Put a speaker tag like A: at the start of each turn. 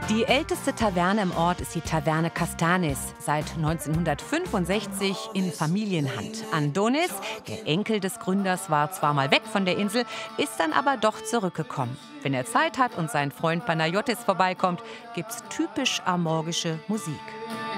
A: Die älteste Taverne im Ort ist die Taverne Castanis, seit 1965 in Familienhand. Andonis, der Enkel des Gründers, war zwar mal weg von der Insel, ist dann aber doch zurückgekommen. Wenn er Zeit hat und sein Freund Panayotis vorbeikommt, gibt's typisch amorgische Musik.